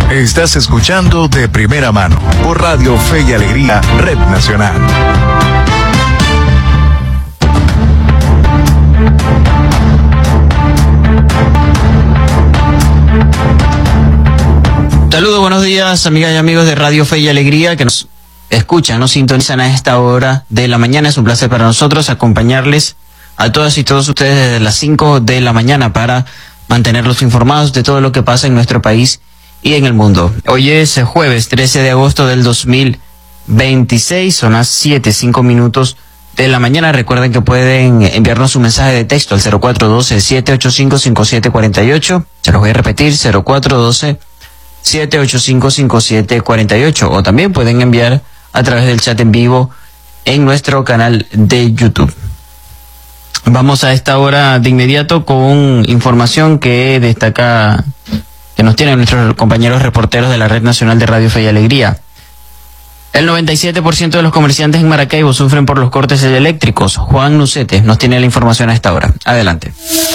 Estás escuchando De Primera Mano por Radio Fe y Alegría, Red Nacional. Saludos, buenos días, amigas y amigos de Radio Fe y Alegría que nos escuchan, nos sintonizan a esta hora de la mañana. Es un placer para nosotros acompañarles a todas y todos ustedes desde las 5 de la mañana para mantenerlos informados de todo lo que pasa en nuestro país y en el mundo. Hoy es jueves 13 de agosto del 2026, son las 7:05 de la mañana. Recuerden que pueden enviarnos un mensaje de texto al 0412-785-5748. Se los voy a repetir, 0412-785-5748. O también pueden enviar a través del chat en vivo en nuestro canal de YouTube. Vamos a esta hora de inmediato con información que destaca, que nos tienen nuestros compañeros reporteros de la Red Nacional de Radio Fe y Alegría. El 97% de los comerciantes en Maracaibo sufren por los cortes eléctricos. Juan Nucete nos tiene la información a esta hora. Adelante.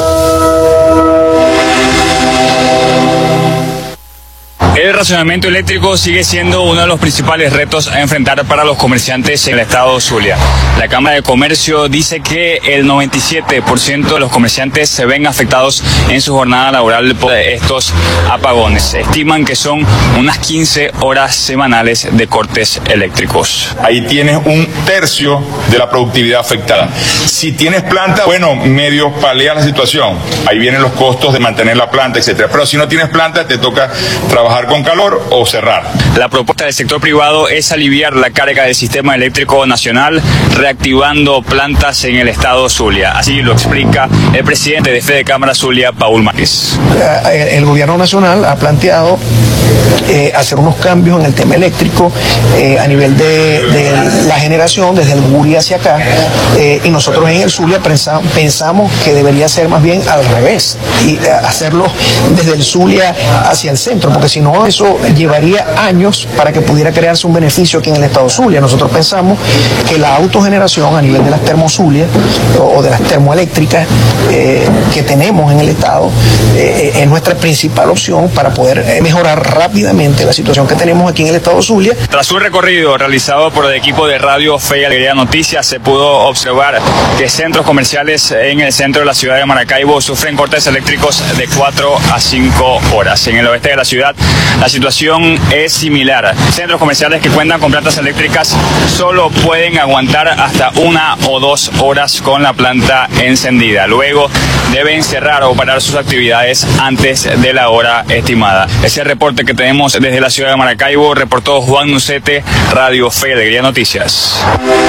El racionamiento eléctrico sigue siendo uno de los principales retos a enfrentar para los comerciantes en el estado Zulia. La Cámara de Comercio dice que el 97% de los comerciantes se ven afectados en su jornada laboral por estos apagones. Estiman que son unas 15 horas semanales de cortes eléctricos. Ahí tienes un tercio de la productividad afectada. Si tienes planta, bueno, medio palea la situación. Ahí vienen los costos de mantener la planta, etcétera. Pero si no tienes planta, te toca trabajar con calor o cerrar. La propuesta del sector privado es aliviar la carga del sistema eléctrico nacional reactivando plantas en el estado Zulia. Así lo explica el presidente de Fede Cámara Zulia, Paul Márquez. El gobierno nacional ha planteado hacer unos cambios en el tema eléctrico a nivel de la generación desde el Guri hacia acá, y nosotros en el Zulia pensamos que debería ser más bien al revés y hacerlo desde el Zulia hacia el centro, porque si no eso llevaría años para que pudiera crearse un beneficio aquí en el estado Zulia. Nosotros pensamos que la autogeneración a nivel de las termozulias o de las termoeléctricas que tenemos en el estado es nuestra principal opción para poder mejorar rápidamente la situación que tenemos aquí en el estado Zulia. Tras un recorrido realizado por el equipo de Radio Fe y Alegría Noticias, se pudo observar que centros comerciales en el centro de la ciudad de Maracaibo sufren cortes eléctricos de 4 a 5 horas. En el oeste de la ciudad la situación es similar. Centros comerciales que cuentan con plantas eléctricas solo pueden aguantar hasta 1 o 2 horas con la planta encendida. Luego deben cerrar o parar sus actividades antes de la hora estimada. Ese reporte que tenemos desde la ciudad de Maracaibo, reportó Juan Nucete, Radio Fe y Alegría Noticias.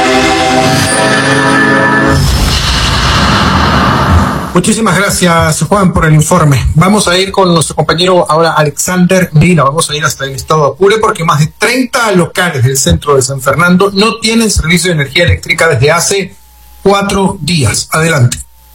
Muchísimas gracias, Juan, por el informe. Vamos a ir con nuestro compañero ahora Alexander Medina. Vamos a ir hasta el estado de Apure porque más de 30 locales del centro de San Fernando no tienen servicio de energía eléctrica desde hace 4 días. Adelante.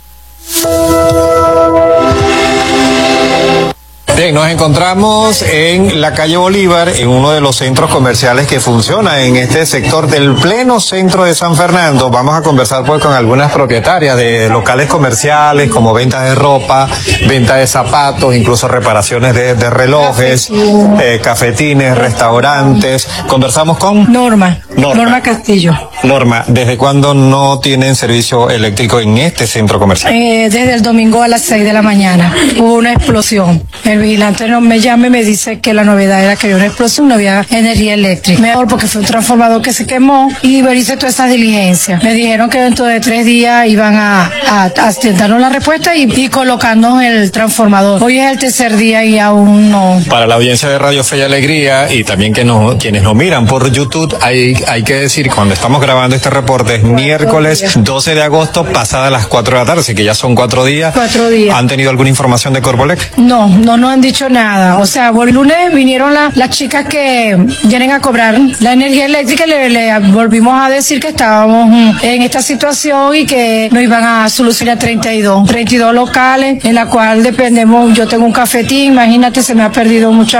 Bien, nos encontramos en la calle Bolívar, en uno de los centros comerciales que funciona en este sector del pleno centro de San Fernando. Vamos a conversar pues con algunas propietarias de locales comerciales como venta de ropa, venta de zapatos, incluso reparaciones de relojes, cafetines, restaurantes. Conversamos con Norma Castillo. Norma, ¿desde cuándo no tienen servicio eléctrico en este centro comercial? Desde el domingo a las 6 de la mañana hubo una explosión. El vigilante no me llama y me dice que la novedad era que había una explosión, no había energía eléctrica. Mejor porque fue un transformador que se quemó y hice todas esas diligencias. Me dijeron que dentro de 3 días iban a darnos la respuesta y colocarnos el transformador. Hoy es el tercer día y aún no. Para la audiencia de Radio Fe y Alegría y también quienes nos miran por YouTube, hay que decir, cuando estamos grabando este reporte es miércoles 12 de agosto, pasada las 4 de la tarde, así que ya son 4 días. 4 días. ¿Han tenido alguna información de Corbolec? No han dicho nada. O sea, el lunes vinieron las chicas que vienen a cobrar la energía eléctrica y le volvimos a decir que estábamos en esta situación y que nos iban a solucionar 32 locales en la cual dependemos. Yo tengo un cafetín, imagínate, se me ha perdido mucha